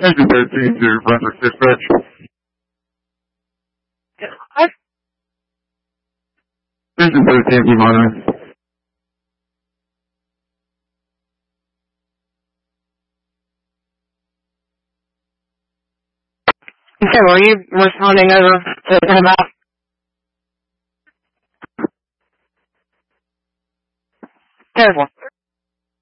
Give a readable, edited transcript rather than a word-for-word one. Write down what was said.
Engine 13 to Brunswick Dispatch. Engine 13 to monitoring. Okay, were you responding over to him out? Terrible.